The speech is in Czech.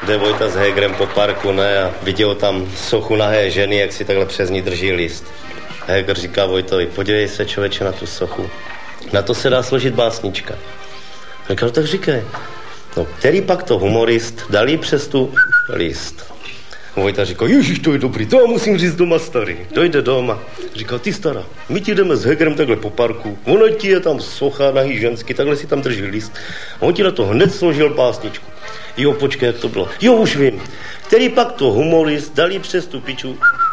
Jde Vojta s Hegerem po parku, ne, a viděl tam sochu nahé ženy, jak si takhle přes ní drží list. Heger říká Vojtovi, podívej se, člověče, na tu sochu. Na to se dá složit básnička. Říkal, tak říkej. No, který pak to humorist dal jí přes tu list. Vojta říkal, ježiš, to je dobrý, to musím říct doma starý. Dojde doma. Říkal, ty stará, my ti jdeme s Hegerem takhle po parku, ono ti je tam socha nahý ženský, takhle si tam drží list. A on ti na to hned složil básničku. Jo, počkej, jak to bylo. Jo, už vím. Který pak to humorist dal jí přes tu piču